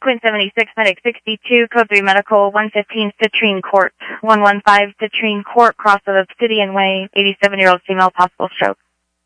Quinn 76, Medic 62, Code 3 Medical, 115 Citrine Court, 115 Citrine Court, cross of Obsidian Way, 87-year-old female, possible stroke.